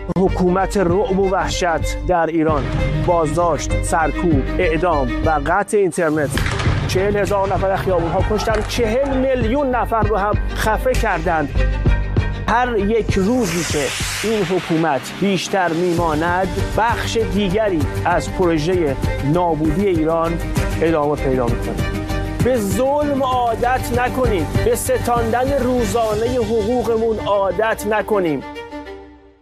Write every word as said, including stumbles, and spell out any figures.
حکومت رعب و وحشت در ایران، بازداشت، سرکوب، اعدام و قطع اینترنت. چهل هزار نفر از خیابون‌ها کشتن، چهل میلیون نفر رو هم خفه کردند. هر یک روزی که این حکومت بیشتر میماند، بخش دیگری از پروژه نابودی ایران ادامه پیدا میکنه. به ظلم عادت نکنیم، به ستاندن روزانه حقوقمون عادت نکنیم.